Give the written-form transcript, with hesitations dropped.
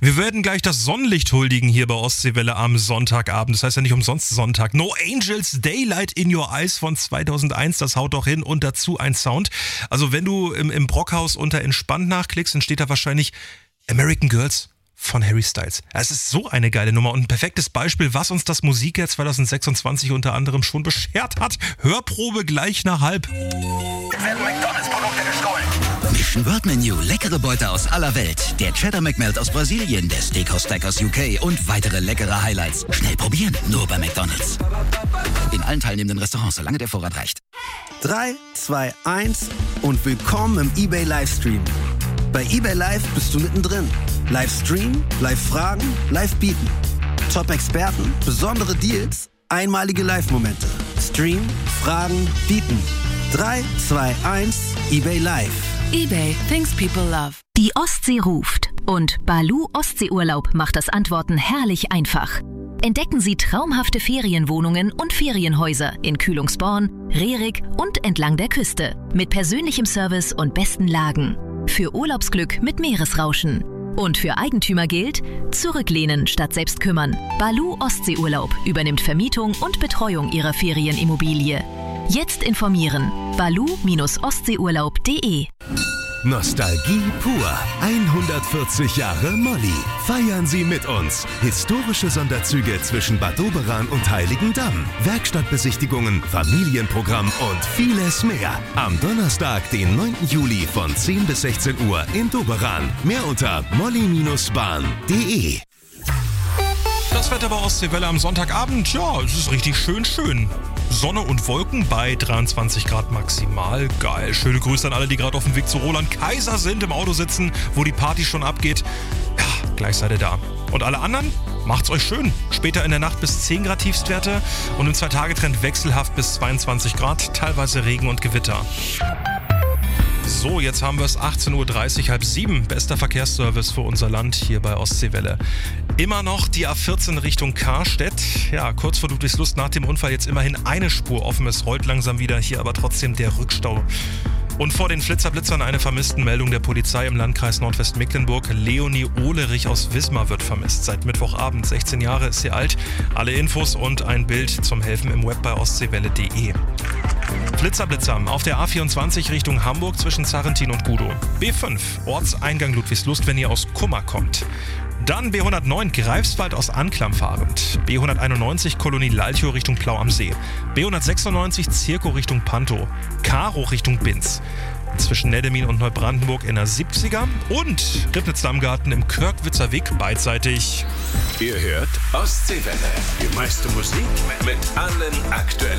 Wir werden gleich das Sonnenlicht huldigen hier bei Ostseewelle am Sonntagabend. Das heißt ja nicht umsonst Sonntag. No Angels, Daylight in Your Eyes von 2001, das haut doch hin. Und dazu ein Sound. Also wenn du im Brockhaus unter entspannt nachklickst, dann steht da wahrscheinlich American Girls von Harry Styles. Es ist so eine geile Nummer und ein perfektes Beispiel, was uns das Musikjahr 2026 unter anderem schon beschert hat. Hörprobe gleich nach halb. Werden McDonalds-Produkte gestohlen. Mission Word Menu, leckere Beute aus aller Welt. Der Cheddar McMelt aus Brasilien, der Steakhouse Stack aus UK und weitere leckere Highlights. Schnell probieren, nur bei McDonalds. In allen teilnehmenden Restaurants, solange der Vorrat reicht. 3, 2, 1 und willkommen im eBay Livestream. Bei eBay Live bist du mittendrin. Livestream, Live-Fragen, Live-Bieten. Top-Experten, besondere Deals, einmalige Live-Momente. Stream, Fragen, Bieten. 3, 2, 1, eBay Live. eBay, things people love. Die Ostsee ruft und Baloo Ostseeurlaub macht das Antworten herrlich einfach. Entdecken Sie traumhafte Ferienwohnungen und Ferienhäuser in Kühlungsborn, Rerik und entlang der Küste. Mit persönlichem Service und besten Lagen. Für Urlaubsglück mit Meeresrauschen. Und für Eigentümer gilt, zurücklehnen statt selbst kümmern. Baloo Ostseeurlaub übernimmt Vermietung und Betreuung Ihrer Ferienimmobilie. Jetzt informieren. baloo-ostseeurlaub.de. Nostalgie pur. 140 Jahre Molly. Feiern Sie mit uns. Historische Sonderzüge zwischen Bad Doberan und Heiligendamm. Werkstattbesichtigungen, Familienprogramm und vieles mehr. Am Donnerstag, den 9. Juli von 10 bis 16 Uhr in Doberan. Mehr unter molly-bahn.de. Das Wetter bei Ostseewelle am Sonntagabend, ja, es ist richtig schön. Sonne und Wolken bei 23 Grad maximal. Geil. Schöne Grüße an alle, die gerade auf dem Weg zu Roland Kaiser sind, im Auto sitzen, wo die Party schon abgeht. Ja, gleich seid ihr da. Und alle anderen, macht's euch schön. Später in der Nacht bis 10 Grad Tiefstwerte und im 2-Tage-Trend wechselhaft bis 22 Grad, teilweise Regen und Gewitter. So, jetzt haben wir es 18.30 Uhr, 6:30. Bester Verkehrsservice für unser Land hier bei Ostseewelle. Immer noch die A14 Richtung Karstedt. Ja, kurz vor Ludwigslust nach dem Unfall jetzt immerhin eine Spur offen. Es rollt langsam wieder, hier aber trotzdem der Rückstau. Und vor den Blitzern eine Vermisstenmeldung der Polizei im Landkreis Nordwestmecklenburg. Leonie Ohlerich aus Wismar wird vermisst. Seit Mittwochabend, 16 Jahre ist sie alt. Alle Infos und ein Bild zum Helfen im Web bei ostseewelle.de. Blitzer auf der A24 Richtung Hamburg zwischen Zarrentin und Gudow. B5 Ortseingang Ludwigslust, wenn ihr aus Kummer kommt. Dann B109 Greifswald aus Anklam fahrend. B191 Kolonie Lalchow Richtung Plau am See. B196 Zirkow Richtung Pantow. Karo Richtung Binz. Zwischen Neddemin und Neubrandenburg in der 70er. Und Ribnitz-Dammgarten im Körkwitzer Weg beidseitig. Ihr hört Ostseewelle. Die meiste Musik mit allen aktuellen